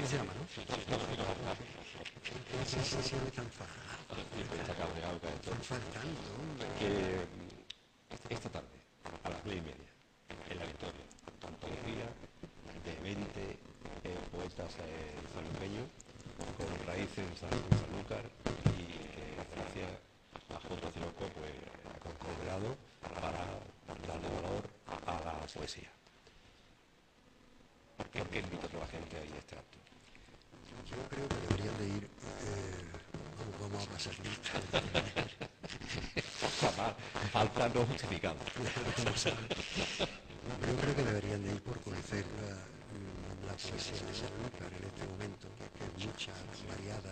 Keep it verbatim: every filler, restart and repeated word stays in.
se llama, ¿no? Sí, sí, sí, me están faltando. Está cabreado con esto. Están faltando, hombre. Que esta tarde, a las nueve y media, en la Victoria, antología de veinte eh, poetas eh, sanluqueños con raíces en San- en Sanlúcar y que gracias a J. Ciroco pues ha conglomerado para darle valor a la poesía. ¿Por qué invito a toda la gente a ir a este acto? Yo creo que deberían de ir, eh, vamos, vamos a pasar lista. Jamás, falta no justificada. Como saben. Yo creo que deberían de ir por conocer la, la poesía de Sanlúcar en este momento, que es mucha, variada.